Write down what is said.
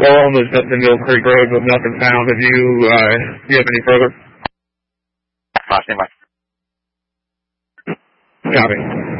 almost up the Mill Creek Road, but nothing found. Do you have any further? Stand by. Copy.